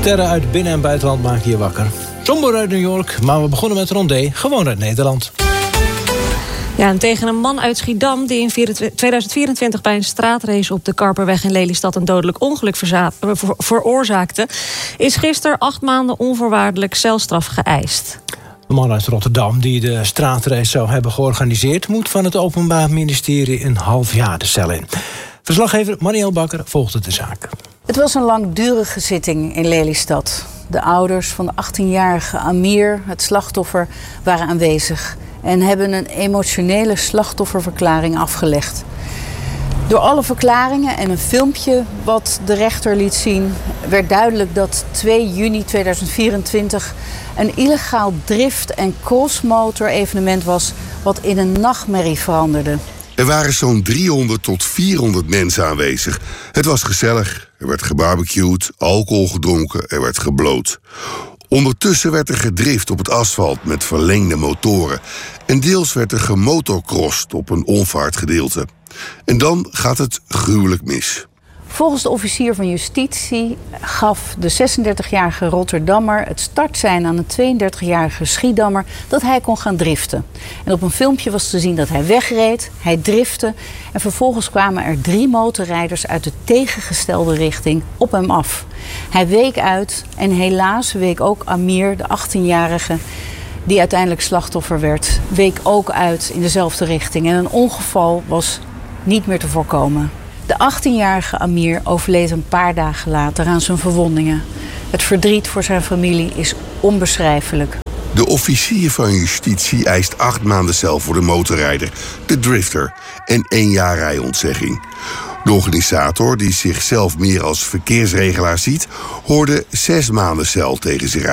Sterren uit binnen- en buitenland maken je wakker. Somber uit New York, maar we begonnen met Rondé, gewoon uit Nederland. Ja, en tegen een man uit Schiedam die in 2024 bij een straatrace op de Karperweg in Lelystad een dodelijk ongeluk veroorzaakte, is gisteren 8 maanden onvoorwaardelijk celstraf geëist. De man uit Rotterdam die de straatrace zou hebben georganiseerd, moet van het Openbaar Ministerie een half jaar de cel in. Verslaggever Marielle Bakker volgde de zaak. Het was een langdurige zitting in Lelystad. De ouders van de 18-jarige Amir, het slachtoffer, waren aanwezig en hebben een emotionele slachtofferverklaring afgelegd. Door alle verklaringen en een filmpje wat de rechter liet zien, werd duidelijk dat 2 juni 2024 een illegaal drift- en crossmotor evenement was wat in een nachtmerrie veranderde. Er waren zo'n 300 tot 400 mensen aanwezig. Het was gezellig. Er werd gebarbecued, alcohol gedronken, er werd gebloot. Ondertussen werd er gedrift op het asfalt met verlengde motoren. En deels werd er gemotorcrossed op een onvaartgedeelte. En dan gaat het gruwelijk mis. Volgens de officier van justitie gaf de 36-jarige Rotterdammer het startsein aan een 32-jarige Schiedammer dat hij kon gaan driften. En op een filmpje was te zien dat hij wegreed, hij driftte en vervolgens kwamen er 3 motorrijders uit de tegengestelde richting op hem af. Hij week uit en helaas week ook Amir, de 18-jarige, die uiteindelijk slachtoffer werd, week ook uit in dezelfde richting. En een ongeval was niet meer te voorkomen. De 18-jarige Amir overleed een paar dagen later aan zijn verwondingen. Het verdriet voor zijn familie is onbeschrijfelijk. De officier van justitie eist 8 maanden cel voor de motorrijder, de drifter, en 1 jaar rijontzegging. De organisator, die zichzelf meer als verkeersregelaar ziet, hoorde 6 maanden cel tegen zich uit.